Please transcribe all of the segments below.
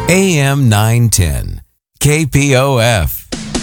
AM 910, KPOF.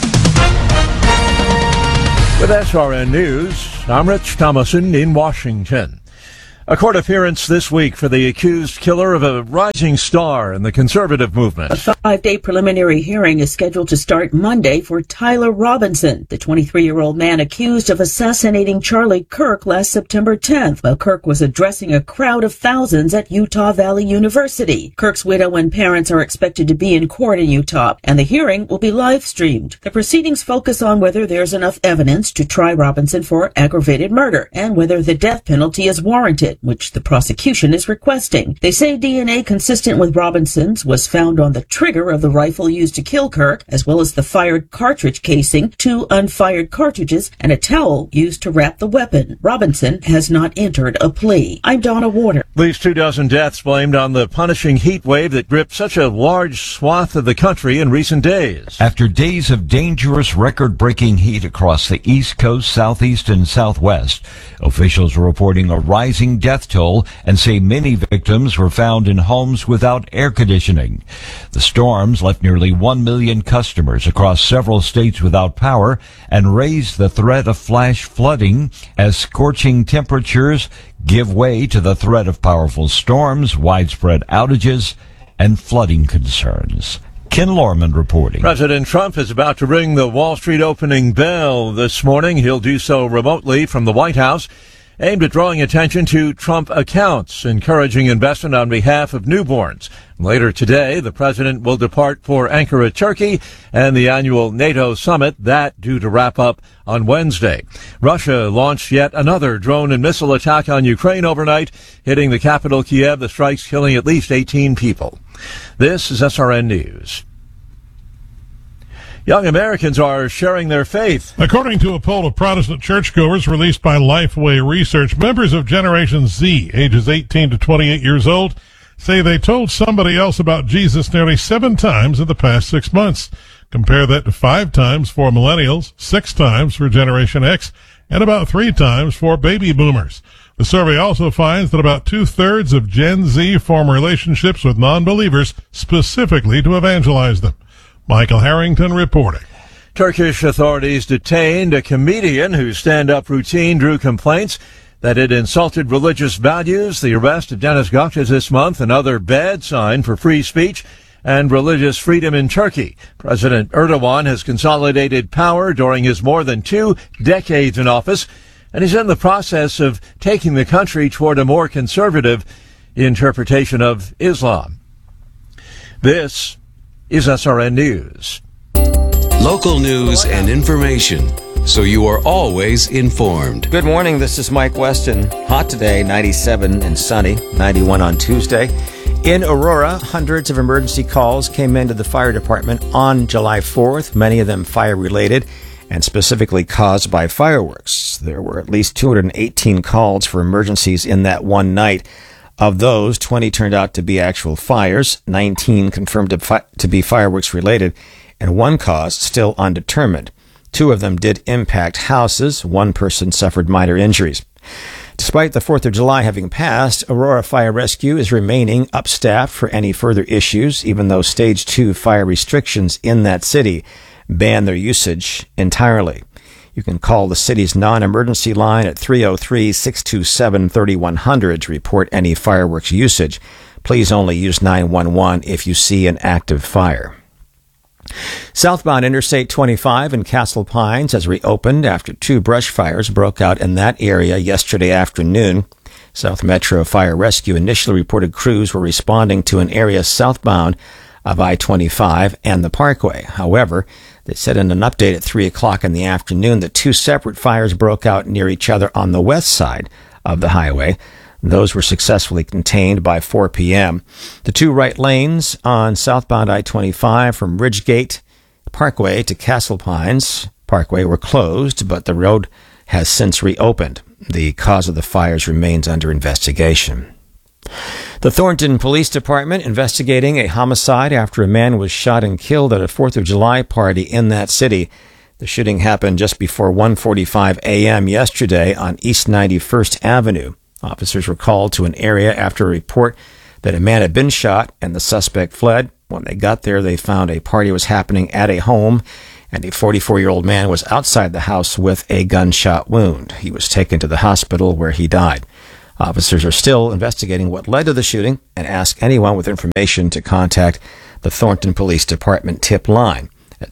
With SRN News, I'm Rich Thomason in Washington. A court appearance this week for the accused killer of a rising star in the conservative movement. A 5-day preliminary hearing is scheduled to start Monday for Tyler Robinson, the 23-year-old man accused of assassinating Charlie Kirk last September 10th while Kirk was addressing a crowd of thousands at Utah Valley University. Kirk's widow and parents are expected to be in court in Utah, and the hearing will be live-streamed. The proceedings focus on whether there's enough evidence to try Robinson for aggravated murder and whether the death penalty is warranted, which the prosecution is requesting. They say DNA consistent with Robinson's was found on the trigger of the rifle used to kill Kirk, as well as the fired cartridge casing, 2 unfired cartridges, and a towel used to wrap the weapon. Robinson has not entered a plea. I'm Donna Warner. At least 24 deaths blamed on the punishing heat wave that gripped such a large swath of the country in recent days. After days of dangerous record-breaking heat across the East Coast, Southeast, and Southwest, officials are reporting a rising death toll and say many victims were found in homes without air conditioning. The storms left nearly 1 million customers across several states without power and raised the threat of flash flooding as scorching temperatures give way to the threat of powerful storms, widespread outages, and flooding concerns. Ken Lorman reporting. President Trump is about to ring the Wall Street opening bell this morning. He'll do so remotely from the White House, aimed at drawing attention to Trump accounts, encouraging investment on behalf of newborns. Later today, the president will depart for Ankara, Turkey, and the annual NATO summit, that due to wrap up on Wednesday. Russia launched yet another drone and missile attack on Ukraine overnight, hitting the capital Kiev, the strikes killing at least 18 people. This is SRN News. Young Americans are sharing their faith. According to a poll of Protestant churchgoers released by Lifeway Research, members of Generation Z, ages 18 to 28 years old, say they told somebody else about Jesus nearly 7 times in the past 6 months. Compare that to 5 times for millennials, 6 times for Generation X, and about 3 times for baby boomers. The survey also finds that about 2/3 of Gen Z form relationships with non-believers specifically to evangelize them. Michael Harrington reporting. Turkish authorities detained a comedian whose stand-up routine drew complaints that it insulted religious values. The arrest of Deniz Gökçe this month, another bad sign for free speech and religious freedom in Turkey. President Erdogan has consolidated power during his more than 2 decades in office, and he's in the process of taking the country toward a more conservative interpretation of Islam. This is SRN News. Local news and information, so you are always informed. Good morning, this is Mike Weston. Hot today, 97 and sunny, 91 on Tuesday. In Aurora, hundreds of emergency calls came into the fire department on July 4th, many of them fire-related and specifically caused by fireworks. There were at least 218 calls for emergencies in that one night. Of those, 20 turned out to be actual fires, 19 confirmed to be fireworks related, and 1 cause still undetermined. 2 of them did impact houses. 1 person suffered minor injuries. Despite the 4th of July having passed, Aurora Fire Rescue is remaining upstaffed for any further issues, even though Stage 2 fire restrictions in that city ban their usage entirely. You can call the city's non-emergency line at 303-627-3100 to report any fireworks usage. Please only use 911 if you see an active fire. Southbound Interstate 25 in Castle Pines has reopened after 2 brush fires broke out in that area yesterday afternoon. South Metro Fire Rescue initially reported crews were responding to an area southbound of I-25 and the Parkway. However, they said in an update at 3 o'clock in the afternoon that 2 separate fires broke out near each other on the west side of the highway. Those were successfully contained by 4 p.m. The 2 right lanes on southbound I-25 from Ridgegate Parkway to Castle Pines Parkway were closed, but the road has since reopened. The cause of the fires remains under investigation. The Thornton Police Department investigating a homicide after a man was shot and killed at a 4th of July party in that city. The shooting happened just before 1:45 a.m. yesterday on East 91st Avenue. Officers were called to an area after a report that a man had been shot and the suspect fled. When they got there, they found a party was happening at a home, and a 44-year-old man was outside the house with a gunshot wound. He was taken to the hospital where he died. Officers are still investigating what led to the shooting and ask anyone with information to contact the Thornton Police Department tip line at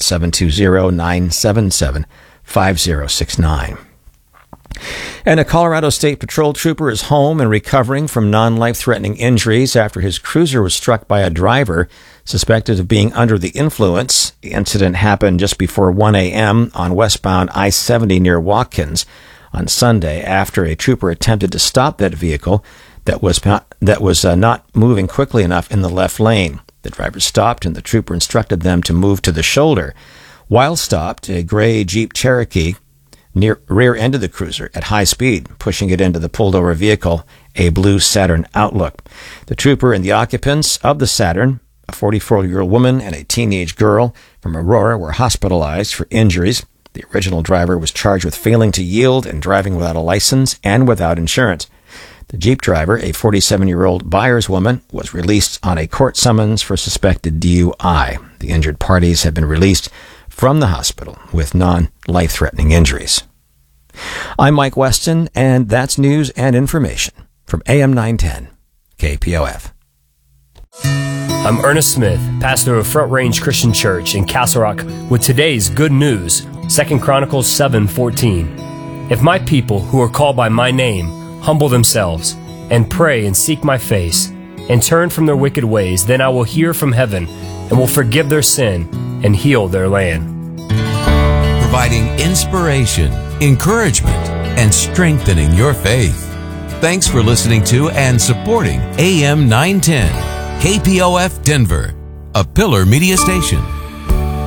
720-977-5069. And a Colorado State Patrol trooper is home and recovering from non-life-threatening injuries after his cruiser was struck by a driver suspected of being under the influence. The incident happened just before 1 a.m. on westbound I-70 near Watkins on Sunday after a trooper attempted to stop that vehicle that was not moving quickly enough in the left lane. The driver stopped and the trooper instructed them to move to the shoulder. While stopped, a gray Jeep Cherokee rear-ended the cruiser at high speed, pushing it into the pulled-over vehicle, a blue Saturn Outlook. The trooper and the occupants of the Saturn, a 44-year-old woman and a teenage girl from Aurora, were hospitalized for injuries. The original driver was charged with failing to yield and driving without a license and without insurance. The Jeep driver, a 47-year-old Byers woman, was released on a court summons for suspected DUI. The injured parties have been released from the hospital with non-life-threatening injuries. I'm Mike Weston, and that's news and information from AM 910 KPOF. I'm Ernest Smith, pastor of Front Range Christian Church in Castle Rock, with today's good news, 2 Chronicles 7:14. If my people who are called by my name humble themselves and pray and seek my face and turn from their wicked ways, then I will hear from heaven and will forgive their sin and heal their land. Providing inspiration, encouragement, and strengthening your faith. Thanks for listening to and supporting AM 910, KPOF Denver, a Pillar Media Station.